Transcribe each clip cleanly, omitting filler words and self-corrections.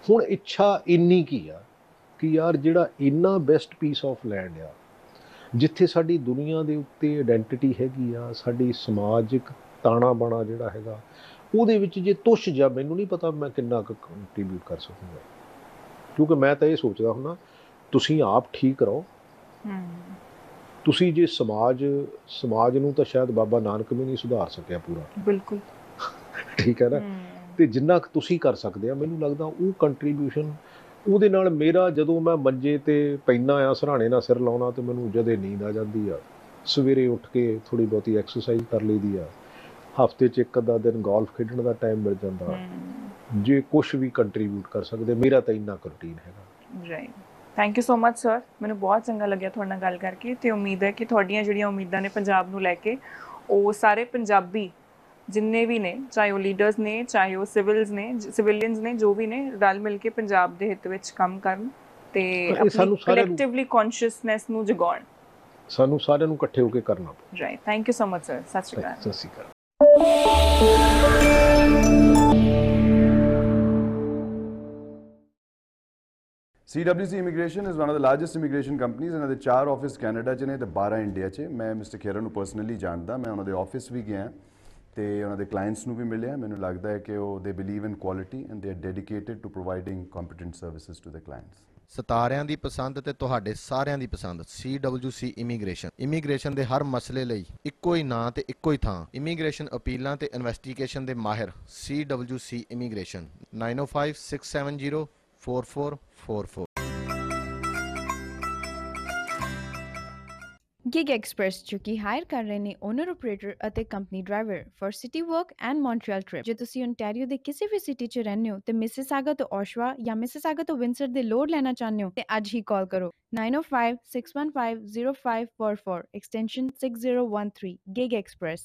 ਹੁਣ ਇੱਛਾ ਇੰਨੀ ਕੀ ਆ ਕਿ ਯਾਰ ਜਿਹੜਾ ਇੰਨਾ ਬੈਸਟ ਪੀਸ ਆਫ ਲੈਂਡ ਆ, ਜਿੱਥੇ ਸਾਡੀ ਦੁਨੀਆ ਦੇ ਉੱਤੇ ਆਇਡੈਂਟੀਟੀ ਹੈਗੀ ਆ, ਸਾਡੀ ਸਮਾਜਿਕ ਤਾਣਾ ਬਾਣਾ ਜਿਹੜਾ ਹੈਗਾ, ਉਹਦੇ ਵਿੱਚ ਜੇ ਤੁਛ ਜਾ, ਮੈਨੂੰ ਨਹੀਂ ਪਤਾ ਮੈਂ ਕਿੰਨਾ ਕੁ ਕੰਟਰੀਬਿਊਟ ਕਰ ਸਕੂੰਗਾ। ਕਿਉਂਕਿ ਮੈਂ ਤਾਂ ਇਹ ਸੋਚਦਾ ਹੁੰਦਾ, ਤੁਸੀਂ ਆਪ ਠੀਕ ਰਹੋ। ਤੁਸੀਂ ਜੇ ਸਮਾਜ ਨੂੰ ਤਾਂ ਸ਼ਾਇਦ ਬਾਬਾ ਨਾਨਕ ਵੀ ਨਹੀਂ ਸੁਧਾਰ ਸਕਿਆ ਪੂਰਾ, ਬਿਲਕੁਲ ਠੀਕ ਹੈ ਨਾ, ਤੇ ਜਿੰਨਾ ਕੁ ਤੁਸੀਂ ਕਰ ਸਕਦੇ ਆ, ਮੈਨੂੰ ਲੱਗਦਾ ਉਹ ਕੰਟਰੀਬਿਊਸ਼ਨ ਉਹਦੇ ਨਾਲ ਮੇਰਾ, ਜਦੋਂ ਮੈਂ ਮੰਜੇ ਤੇ ਪੈਂਦਾ ਆ, ਸਰਾਣੇ ਨਾਲ ਸਿਰ ਲਾਉਣਾ, ਤੇ ਮੈਨੂੰ ਜਦੇ ਨੀਂਦ ਆ ਜਾਂਦੀ ਆ। ਸਵੇਰੇ ਉੱਠ ਕੇ ਥੋੜ੍ਹੀ ਬਹੁਤੀ ਐਕਸਰਸਾਈਜ਼ ਕਰ ਲਈਦੀ ਆ, ਹਫ਼ਤੇ 'ਚ ਇੱਕ ਅੱਧਾ ਦਿਨ ਗੋਲਫ ਖੇਡਣ ਦਾ ਟਾਈਮ ਮਿਲ ਜਾਂਦਾ। ਜੇ ਕੁਛ ਵੀ ਕੰਟਰੀਬਿਊਟ ਕਰ ਸਕਦੇ, ਮੇਰਾ ਤਾਂ ਇੰਨਾ ਕੁ ਰੂਟੀਨ ਹੈਗਾ। Right, thank you so much sir, ਮੈਨੂੰ ਬਹੁਤ ਚੰਗਾ ਲੱਗਿਆ ਤੁਹਾਡੇ ਨਾਲ ਗੱਲ ਕਰਕੇ, ਤੇ ਉਮੀਦ ਹੈ ਕਿ ਤੁਹਾਡੀਆਂ ਜਿਹੜੀਆਂ ਉਮੀਦਾਂ ਨੇ ਪੰਜਾਬ ਨੂੰ ਲੈ ਕੇ, ਉਹ ਸਾਰੇ ਪੰਜਾਬੀ ਜਿੰਨੇ ਵੀ ਨੇ, ਚਾਹੇ ਉਹ ਲੀਡਰਸ ਨੇ, ਚਾਹੇ ਉਹ ਸਿਵਿਲੀਅਨਸ ਨੇ, ਜੋ ਵੀ ਨੇ, ਰਲ ਮਿਲ ਕੇ ਪੰਜਾਬ ਦੇ ਹਿੱਤ ਵਿੱਚ ਕੰਮ ਕਰਨ ਤੇ ਆਪਣੀ ਕਲੈਕਟਿਵਲੀ ਕੌਨਸ਼ੀਅਸਨੈਸ ਨੂੰ ਜਗਾਉਣ। ਸਾਨੂੰ ਸਾਰਿਆਂ ਨੂੰ ਇਕੱਠੇ ਹੋ ਕੇ ਕਰਨਾ ਪਊ। Right, thank you so much sir, ਸਤਿ ਸ਼੍ਰੀ ਅਕਾਲ। ਸਤਿ ਸ਼੍ਰੀ ਅਕਾਲ। CWC Immigration is one of the largest immigration companies। ਇਹਨਾਂ ਦੇ 4 ਆਫਿਸ ਕੈਨੇਡਾ 'ਚ ਨੇ ਤੇ 12 ਇੰਡੀਆ 'ਚ। ਮੈਂ ਮਿਸਟਰ ਖੇਰਾ ਨੂੰ ਪਰਸਨਲੀ ਜਾਣਦਾ, ਮੈਂ ਉਹਨਾਂ ਦੇ ਆਫਿਸ ਵੀ ਗਿਆ ਤੇ ਉਹਨਾਂ ਦੇ ਕਲਾਇੰਟਸ ਨੂੰ ਵੀ ਮਿਲਿਆ। ਮੈਨੂੰ ਲੱਗਦਾ ਹੈ ਕਿ ਉਹ ਦੇ believe in quality and they are dedicated to providing competent services to the clients. ਸਿਤਾਰਿਆਂ ਦੀ ਪਸੰਦ ਤੇ ਤੁਹਾਡੇ ਸਾਰਿਆਂ ਦੀ ਪਸੰਦ CWC ਇਮੀਗ੍ਰੇਸ਼ਨ ਦੇ ਹਰ ਮਸਲੇ ਲਈ ਇੱਕੋ ਹੀ ਨਾਂ ਤੇ ਇੱਕੋ ਹੀ ਥਾਂ। ਇਮੀਗ੍ਰੇਸ਼ਨ ਅਪੀਲਾਂ ਤੇ ਇਨਵੈਸਟੀਗੇਸ਼ਨ ਦੇ ਮਾਹਿਰ CWC ਇਮੀਗ੍ਰੇਸ਼ਨ 9056704444। Gig Express जो कि हायर कर रहे ने ओनर ऑपरेटर ਅਤੇ company driver for city work and Montreal trip. ਜੇ ਤੁਸੀਂ ਓਨਟਾਰੀਓ ਦੇ ਕਿਸੇ ਵੀ ਸਿਟੀ 'ਚ ਰਹਿੰਦੇ ਹੋ ਤੇ ਮਿਸਿਸਾਗਾ ਤੋਂ ਓਸ਼ਵਾ ਜਾਂ ਮਿਸਿਸਾਗਾ ਤੋਂ ਵਿੰਸਰ ਦੇ ਲੋਡ ਲੈਣਾ ਚਾਹੁੰਦੇ ਹੋ ਤੇ ਅੱਜ ਹੀ ਕਾਲ ਕਰੋ 9056150544 extension 6013। Gig Express।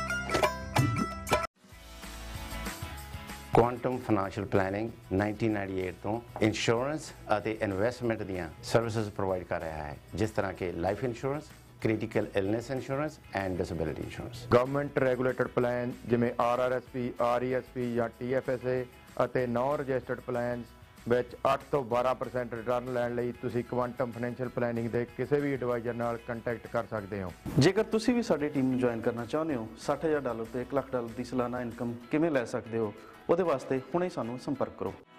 Quantum financial planning 1998 ਤੋਂ ਇੰਸ਼ੋਰੈਂਸ ਅਤੇ ਇਨਵੈਸਟਮੈਂਟ ਦੀਆਂ ਸਰਵਿਸਿਜ਼ ਪ੍ਰੋਵਾਈਡ ਕਰ ਰਿਹਾ ਹੈ, ਜਿਸ ਤਰ੍ਹਾਂ ਕਿ life insurance, critical illness insurance and disability insurance। Government regulated plan ਜਿਵੇਂ RRSP, RESP ਜਾਂ TFSA ਅਤੇ ਨੌਨ ਰਜਿਸਟਰਡ ਪਲਾਨਸ ਵਿੱਚ 8 ਤੋਂ 12% ਰਿਟਰਨ ਲੈਣ ਲਈ ਤੁਸੀਂ ਕੁਆਂਟਮ ਫਾਈਨੈਂਸ਼ੀਅਲ ਪਲੈਨਿੰਗ ਦੇ ਕਿਸੇ ਵੀ ਐਡਵਾਈਜ਼ਰ ਨਾਲ ਕੰਟੈਕਟ ਕਰ ਸਕਦੇ ਹੋ। ਜੇਕਰ ਤੁਸੀਂ ਵੀ ਸਾਡੀ ਟੀਮ ਨੂੰ ਜੁਆਇਨ ਕਰਨਾ ਚਾਹੁੰਦੇ ਹੋ, $60,000 ਤੇ $1 ਲੱਖ ਦੀ ਸਾਲਾਨਾ ਇਨਕਮ ਕਿਵੇਂ ਲੈ ਸਕਦੇ ਹੋ, ਉਹਦੇ ਵਾਸਤੇ ਹੁਣੇ ਸਾਨੂੰ ਸੰਪਰਕ ਕਰੋ।